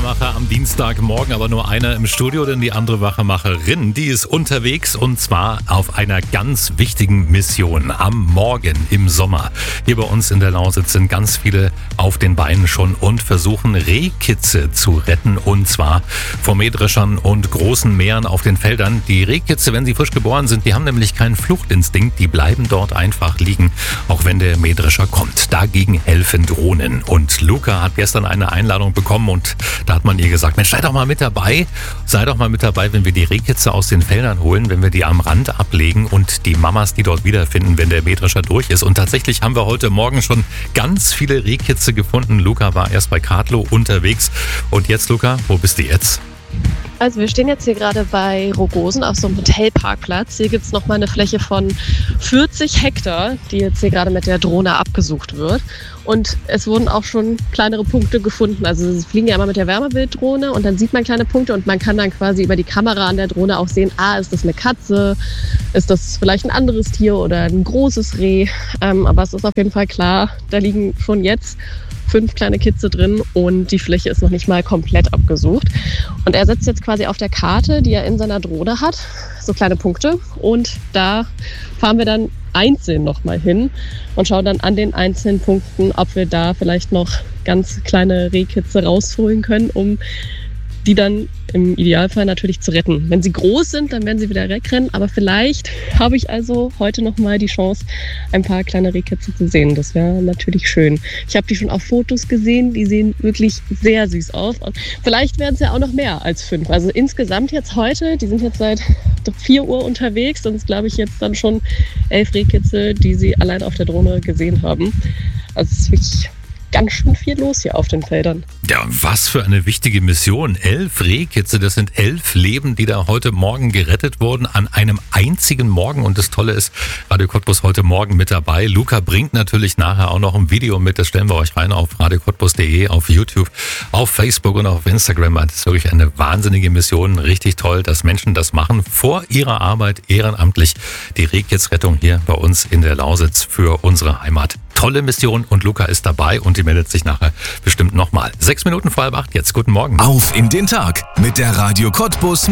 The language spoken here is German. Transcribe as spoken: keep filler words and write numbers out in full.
Wachemacher am Dienstagmorgen, aber nur einer im Studio, denn die andere Wachemacherin, die ist unterwegs und zwar auf einer ganz wichtigen Mission am Morgen im Sommer. Hier bei uns in der Lausitz sind ganz viele auf den Beinen schon und versuchen Rehkitze zu retten und zwar vor Mähdreschern und großen Meeren auf den Feldern. Die Rehkitze, wenn sie frisch geboren sind, die haben nämlich keinen Fluchtinstinkt, die bleiben dort einfach liegen, auch wenn der Mähdrescher kommt. Dagegen helfen Drohnen und Luca hat gestern eine Einladung bekommen und da hat man ihr gesagt, Mensch, sei doch mal mit dabei, sei doch mal mit dabei, wenn wir die Rehkitze aus den Feldern holen, wenn wir die am Rand ablegen und die Mamas die dort wiederfinden, wenn der Mähdrescher durch ist. Und tatsächlich haben wir heute Morgen schon ganz viele Rehkitze gefunden. Luca war erst bei Kadlow unterwegs und jetzt, Luca, wo bist du jetzt? Also wir stehen jetzt hier gerade bei Rogosen auf so einem Hotelparkplatz. Hier gibt es nochmal eine Fläche von vierzig Hektar, die jetzt hier gerade mit der Drohne abgesucht wird. Und es wurden auch schon kleinere Punkte gefunden. Also sie fliegen ja immer mit der Wärmebilddrohne und dann sieht man kleine Punkte und man kann dann quasi über die Kamera an der Drohne auch sehen, ah, ist das eine Katze, ist das vielleicht ein anderes Tier oder ein großes Reh. Ähm, aber es ist auf jeden Fall klar, da liegen schon jetzt fünf kleine Kitze drin und die Fläche ist noch nicht mal komplett abgesucht. Und er setzt jetzt quasi auf der Karte, die er in seiner Drohne hat, so kleine Punkte. Und da fahren wir dann einzeln nochmal hin und schauen dann an den einzelnen Punkten, ob wir da vielleicht noch ganz kleine Rehkitze rausholen können, um die dann im Idealfall natürlich zu retten. Wenn sie groß sind, dann werden sie wieder wegrennen, aber vielleicht habe ich also heute nochmal die Chance, ein paar kleine Rehkitze zu sehen. Das wäre natürlich schön. Ich habe die schon auf Fotos gesehen, die sehen wirklich sehr süß aus und vielleicht werden es ja auch noch mehr als fünf. Also insgesamt jetzt heute, die sind jetzt seit vier Uhr unterwegs, sind es glaube ich jetzt dann schon elf Rehkitze, die sie allein auf der Drohne gesehen haben. Also es ist wirklich ganz schön viel los hier auf den Feldern. Ja, was für eine wichtige Mission. Elf Rehkitze, das sind elf Leben, die da heute Morgen gerettet wurden an einem einzigen Morgen. Und das Tolle ist, Radio Cottbus heute Morgen mit dabei. Luca bringt natürlich nachher auch noch ein Video mit. Das stellen wir euch rein auf radio cottbus punkt de, auf YouTube, auf Facebook und auf Instagram. Das ist wirklich eine wahnsinnige Mission. Richtig toll, dass Menschen das machen. Vor ihrer Arbeit ehrenamtlich die Rehkitzrettung hier bei uns in der Lausitz für unsere Heimat. Tolle Mission und Luca ist dabei und die meldet sich nachher bestimmt nochmal. Sechs Minuten vor halb acht, jetzt guten Morgen. Auf in den Tag mit der Radio Cottbus